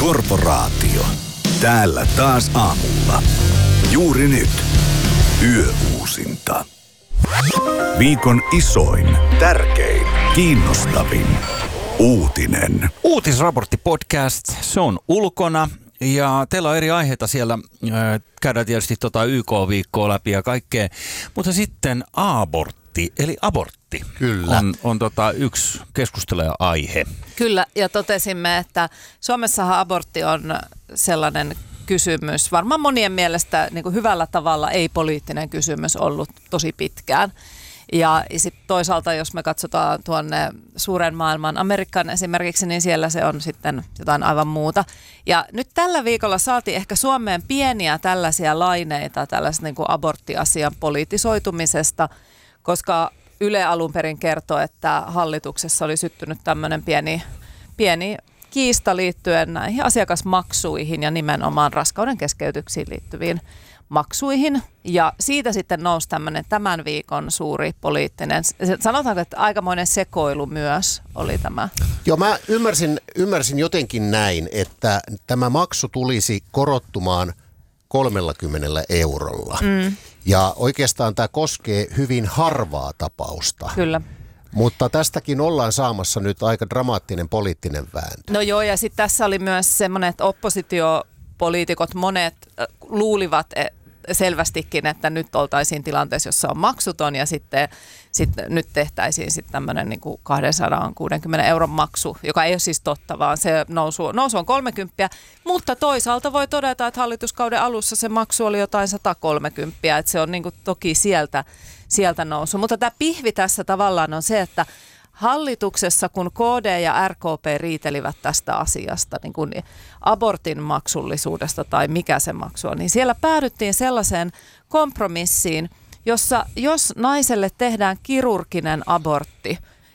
Korporaatio. Täällä taas aamulla. Juuri nyt. Yöuusinta. Viikon isoin, tärkein, kiinnostavin uutinen. Uutisraportti-podcast, se on ulkona ja teillä on eri aiheita siellä. Käydään tietysti YK-viikkoa läpi ja kaikkea, mutta sitten abortti, eli abortti. Kyllä. On yksi keskustelija-aihe. Kyllä, ja totesimme, että Suomessahan abortti on sellainen kysymys, varmaan monien mielestä niin kuin hyvällä tavalla ei-poliittinen kysymys ollut tosi pitkään. Ja sitten toisaalta, jos me katsotaan tuonne suuren maailman Amerikkaan esimerkiksi, niin siellä se on sitten jotain aivan muuta. Ja nyt tällä viikolla saatiin ehkä Suomeen pieniä tällaisia laineita tällaisesta niin kuin aborttiasian politisoitumisesta, koska Yle alun perin kertoi, että hallituksessa oli syttynyt tämmöinen pieni kiista liittyen näihin asiakasmaksuihin ja nimenomaan raskauden keskeytyksiin liittyviin maksuihin. Ja siitä sitten nousi tämmöinen tämän viikon suuri poliittinen, sanotaanko, että aikamoinen sekoilu myös oli tämä. Joo, mä ymmärsin jotenkin näin, että tämä maksu tulisi korottumaan 30 eurolla. Ja oikeastaan tämä koskee hyvin harvaa tapausta. Kyllä. Mutta tästäkin ollaan saamassa nyt aika dramaattinen poliittinen vääntö. No joo, ja sitten tässä oli myös semmoinen, että oppositiopoliitikot monet luulivat selvästikin, että nyt oltaisiin tilanteessa, jossa on maksuton ja sitten nyt tehtäisiin sitten tämmöinen niin kuin 260 euron maksu, joka ei ole siis totta, vaan se nousu on 30, mutta toisaalta voi todeta, että hallituskauden alussa se maksu oli jotain 130, että se on niin kuin toki sieltä nousu. Mutta tämä pihvi tässä tavallaan on se, että hallituksessa, kun KD ja RKP riitelivät tästä asiasta, niin kuin abortin maksullisuudesta tai mikä se maksu on, niin siellä päädyttiin sellaiseen kompromissiin, jossa jos naiselle tehdään kirurginen abortti,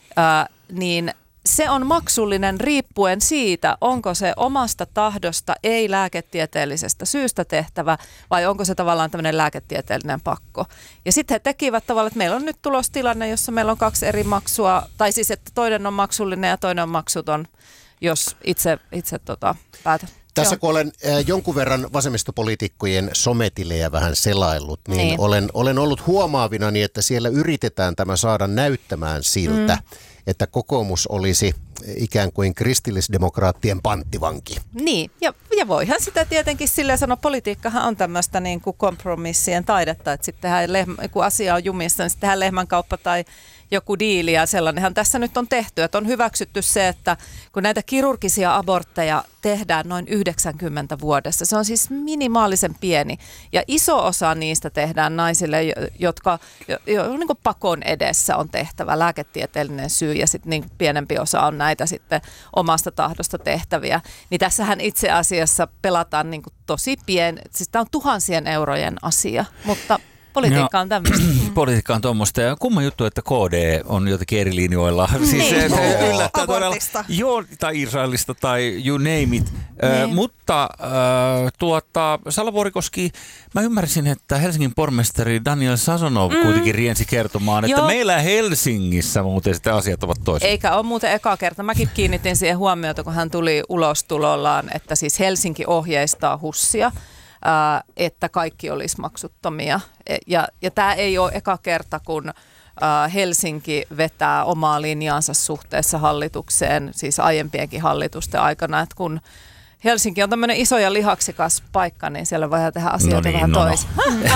niin se on maksullinen riippuen siitä, onko se omasta tahdosta ei-lääketieteellisestä syystä tehtävä vai onko se tavallaan tämmöinen lääketieteellinen pakko. Ja sitten he tekivät tavallaan, että meillä on nyt tulossa tilanne, jossa meillä on 2 eri maksua, tai siis että toinen on maksullinen ja toinen on maksuton, jos itse päätän. Tässä kun olen jonkun verran vasemmistopoliitikkojen sometilejä vähän selaillut, niin. Olen ollut huomaavinani, että siellä yritetään tämä saada näyttämään siltä, että kokoomus olisi ikään kuin kristillisdemokraattien panttivanki. Niin, ja voihan sitä tietenkin silleen sanoa, politiikkahan on tämmöistä niin kuin kompromissien taidetta, että sitten kun asia on jumissa, niin sitten tehdään lehmänkauppa tai joku diili ja sellainenhan tässä nyt on tehty, että on hyväksytty se, että kun näitä kirurgisia abortteja tehdään noin 90 vuodessa, se on siis minimaalisen pieni ja iso osa niistä tehdään naisille, jotka niin kuin pakon edessä on tehtävä lääketieteellinen syy ja sitten niin pienempi osa on näitä sitten omasta tahdosta tehtäviä, niin tässähän itse asiassa pelataan niin kuin tosi siis tämä on tuhansien eurojen asia, mutta politiikka on tämmöistä. Politiikka on tuommoista ja kumma juttu, että KD on jotenkin eri linjoilla. Siis yllättää todella. Joo, tai Israelista tai you name it. Mutta Salla Vuorikoski, mä ymmärsin, että Helsingin pormestari Daniel Sazonov kuitenkin riensi kertomaan, että meillä Helsingissä muuten sitten asiat ovat toisin. Eikä ole muuten eka kerta. Mäkin kiinnitin siihen huomiota, kun hän tuli ulostulollaan, että siis Helsinki ohjeistaa HUSia. Että kaikki olisi maksuttomia. Ja tämä ei ole eka kerta, kun Helsinki vetää omaa linjaansa suhteessa hallitukseen, siis aiempienkin hallitusten aikana, että kun Helsinki on tämmöinen iso ja lihaksikas paikka, niin siellä voidaan tehdä asioita vähän toisin.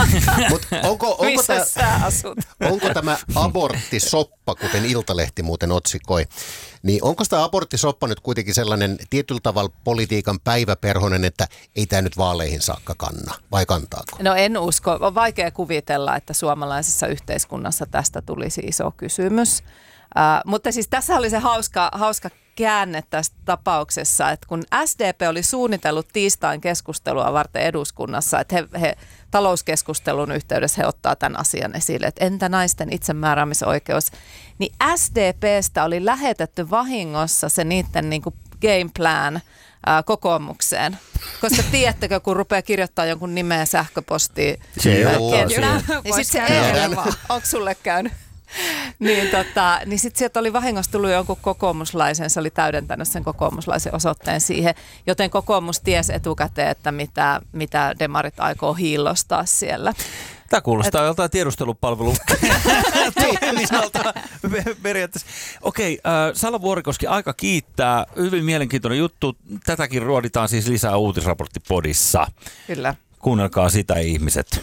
Missä sä asut? Onko tämä aborttisoppa, kuten Iltalehti muuten otsikoi, niin onko tämä aborttisoppa nyt kuitenkin sellainen tietyllä tavalla politiikan päiväperhonen, että ei tämä nyt vaaleihin saakka kanna, vai kantaako? No en usko. On vaikea kuvitella, että suomalaisessa yhteiskunnassa tästä tulisi iso kysymys. Mutta siis tässä oli se hauska käänne tässä tapauksessa, että kun SDP oli suunnitellut tiistain keskustelua varten eduskunnassa, että he talouskeskustelun yhteydessä he ottaa tämän asian esille, että entä naisten itsemääräämisoikeus, niin SDPstä oli lähetetty vahingossa se niiden niin kuin game plan kokoomukseen. Koska tiedättekö, kun rupeaa kirjoittaa jonkun nimeä sähköpostiin, niin sitten se ei, onko sulle käynyt? niin sitten sieltä oli vahingossa tullut jonkun kokoomuslaisen, se oli täydentänyt sen kokoomuslaisen osoitteen siihen, joten kokoomus tiesi etukäteen, että mitä demarit aikoo hiillostaa siellä. Tämä kuulostaa joltain tiedustelupalvelun toiminnalta periaatteessa. Okei, Salla Vuorikoski, aika kiittää. Hyvin mielenkiintoinen juttu. Tätäkin ruoditaan siis lisää Uutisraporttipodissa. Kyllä. Kuunnelkaa sitä, ihmiset.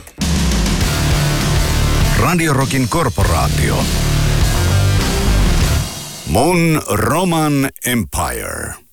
Radio Rockin korporaatio. Mon Roman Empire.